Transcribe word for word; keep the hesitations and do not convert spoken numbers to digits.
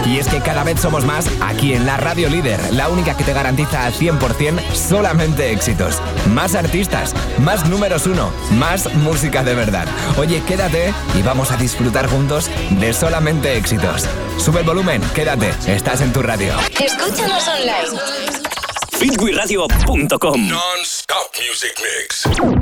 Y es que cada vez somos más aquí en la Radio Líder, la única que te garantiza al cien por ciento solamente éxitos. Más artistas, más números uno, más música de verdad. Oye, quédate y vamos a disfrutar juntos de solamente éxitos. Sube el volumen, quédate, estás en tu radio. Escúchanos online. Fitwiradio punto com Non-stop music mix.